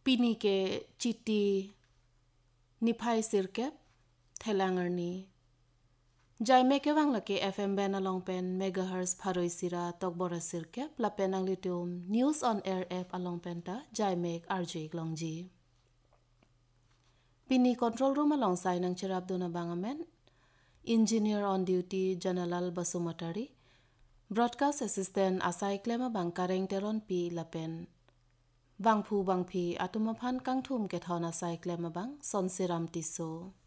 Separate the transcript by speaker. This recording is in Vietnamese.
Speaker 1: pini ke chiti niphai sirkep thelangarni jai me ke wang lake FM ben along pen megahertz pharoi sira tokbora sirkep la pen ang litum news on air app along pen ta jai mek RJ longji pini control room alongside nang cherab dona bangamen engineer on duty Janalal Basumatari broadcast assistant asai klema bang kareng teron pi lapen bang phu bang phi atuma phan kang thum ke thona sai klema bang son siram tiso